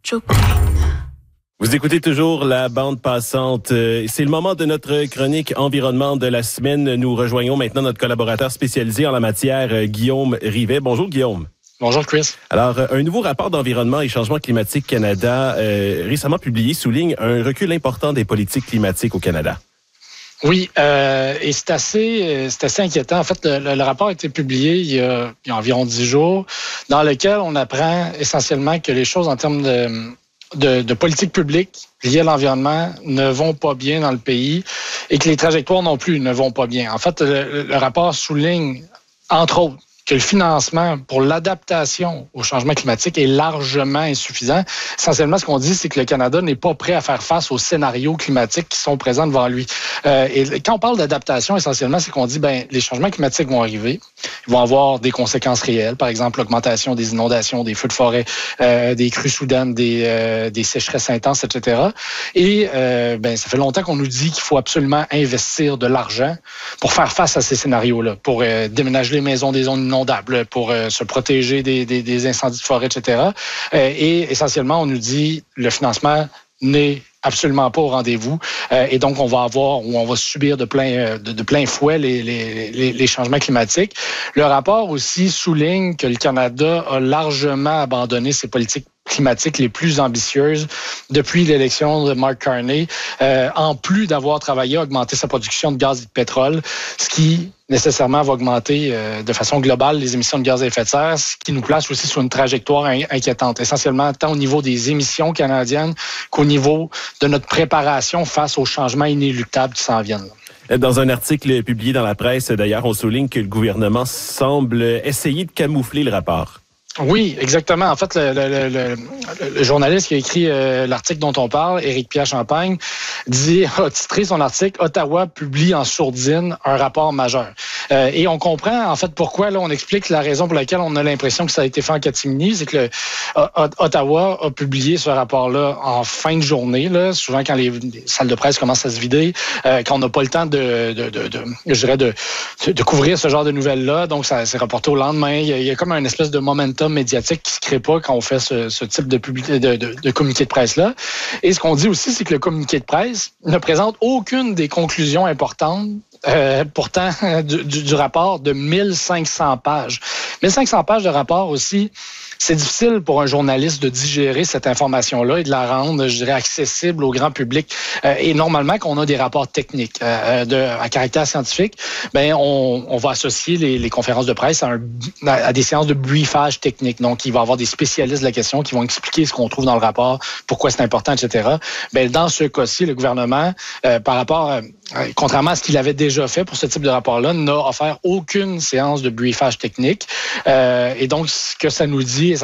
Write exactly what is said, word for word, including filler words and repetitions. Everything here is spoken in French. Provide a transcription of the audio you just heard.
Vous écoutez toujours la bande passante. C'est le moment de notre chronique environnement de la semaine. Nous rejoignons maintenant notre collaborateur spécialisé en la matière, Guillaume Rivet. Bonjour Guillaume. Bonjour Chris. Alors, un nouveau rapport d'environnement et changement climatique Canada euh, récemment publié souligne un recul important des politiques climatiques au Canada. Oui, euh, et c'est assez, c'est assez inquiétant. En fait, le, le rapport a été publié il y a, il y a environ dix jours, dans lequel on apprend essentiellement que les choses en termes de, de, de politique publique liées à l'environnement ne vont pas bien dans le pays et que les trajectoires non plus ne vont pas bien. En fait, le, le rapport souligne, entre autres, que le financement pour l'adaptation au changement climatique est largement insuffisant. Essentiellement, ce qu'on dit, c'est que le Canada n'est pas prêt à faire face aux scénarios climatiques qui sont présents devant lui. Euh, et quand on parle d'adaptation, essentiellement, c'est qu'on dit, ben, les changements climatiques vont arriver. Ils vont avoir des conséquences réelles. Par exemple, l'augmentation des inondations, des feux de forêt, euh, des crues soudaines, des, euh, des sécheresses intenses, et cetera. Et euh, ben, ça fait longtemps qu'on nous dit qu'il faut absolument investir de l'argent pour faire face à ces scénarios-là, pour euh, déménager les maisons des zones inondables, pour euh, se protéger des, des, des incendies de forêt, et cetera. Euh, et essentiellement, on nous dit le financement n'est absolument pas au rendez-vous. Euh, et donc, on va avoir ou on va subir de plein, de, de plein fouet les, les, les, les changements climatiques. Le rapport aussi souligne que le Canada a largement abandonné ses politiques climatiques les plus ambitieuses depuis l'élection de Mark Carney, euh, en plus d'avoir travaillé à augmenter sa production de gaz et de pétrole, ce qui nécessairement va augmenter euh, de façon globale les émissions de gaz à effet de serre, ce qui nous place aussi sur une trajectoire in- inquiétante, essentiellement tant au niveau des émissions canadiennes qu'au niveau de notre préparation face aux changements inéluctables qui s'en viennent. Dans un article publié dans la presse, d'ailleurs, on souligne que le gouvernement semble essayer de camoufler le rapport. Oui, exactement. En fait, le, le, le, le journaliste qui a écrit euh, l'article dont on parle, Éric-Pierre Champagne, dit, a titré son article « Ottawa publie en sourdine un rapport majeur ». Euh, et on comprend, en fait, pourquoi. Là, on explique la raison pour laquelle on a l'impression que ça a été fait en catimini. C'est que le, o, Ottawa a publié ce rapport-là en fin de journée, là, souvent quand les, les salles de presse commencent à se vider, euh, quand on n'a pas le temps de, de, de, de je dirais, de, de couvrir ce genre de nouvelles-là. Donc, ça s'est reporté au lendemain. Il y a, il y a comme une espèce de momentum médiatique qui se crée pas quand on fait ce, ce type de, public, de, de, de communiqué de presse-là. Et ce qu'on dit aussi, c'est que le communiqué de presse ne présente aucune des conclusions importantes Euh, pourtant, du, du, du rapport de mille cinq cents pages. mille cinq cents pages de rapport aussi, c'est difficile pour un journaliste de digérer cette information-là et de la rendre, je dirais, accessible au grand public. Euh, et normalement, quand on a des rapports techniques euh, de, à caractère scientifique, ben on, on va associer les, les conférences de presse à, un, à des séances de briefage technique. Donc, il va y avoir des spécialistes de la question qui vont expliquer ce qu'on trouve dans le rapport, pourquoi c'est important, et cetera. Ben, dans ce cas-ci, le gouvernement, euh, par rapport, à, contrairement à ce qu'il avait déjà fait pour ce type de rapport-là, n'a offert aucune séance de briefage technique. Euh, et donc, ce que ça nous dit